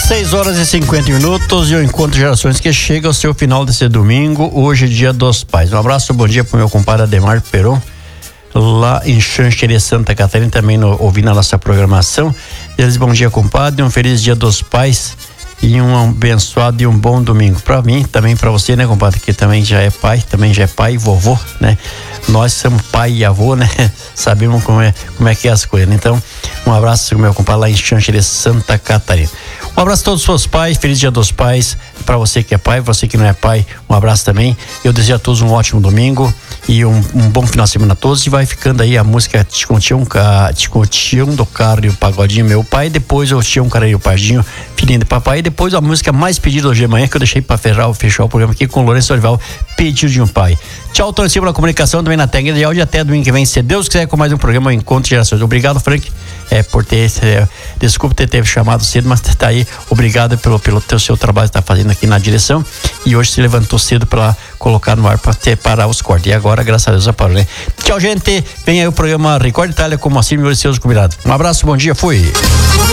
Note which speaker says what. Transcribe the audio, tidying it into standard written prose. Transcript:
Speaker 1: 6h50 e o Encontro de Gerações que chega ao seu final desse domingo, hoje Dia dos Pais. Um abraço, bom dia pro meu compadre Ademar Peron, lá em Xanxerê, Santa Catarina, também ouvindo a nossa programação. Eles, bom dia, compadre, um feliz Dia dos Pais e um abençoado e um bom domingo para mim, também para você, né, compadre, que também já é pai e vovô, né? Nós somos pai e avô, né? Sabemos como é que é as coisas, né? Então, um abraço meu compadre lá em Xanxerê, Santa Catarina. Um abraço a todos os seus pais, feliz Dia dos Pais para você que é pai, você que não é pai, um abraço também. Eu desejo a todos um ótimo domingo e um bom final de semana a todos. E vai ficando aí a música Ticontião do Carro e o Pagodinho, meu pai. Depois o Tião Cara e o Pardinho, filhinho de papai. E depois a música mais pedida hoje de manhã, que eu deixei para fechar o programa aqui com o Lourenço Olival, Pedido de um Pai. Tchau, Tony Silva na comunicação, também na técnica de áudio. Até domingo que vem, se Deus quiser, com mais um programa Encontro de Gerações. Obrigado, Frank, por desculpa ter chamado cedo, mas tá aí. Obrigado pelo seu trabalho que tá fazendo aqui na direção. E hoje se levantou cedo para colocar no ar para parar os cortes. E agora, graças a Deus, já parou, né? Tchau, gente. Vem aí o programa Record Itália com o Moacir e seus convidados. Um abraço, bom dia, fui.